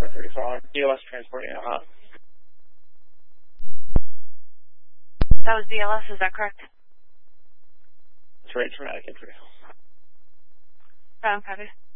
34 DLS transporting out. That was DLS, is that correct? That's right, traumatic injury. Copy.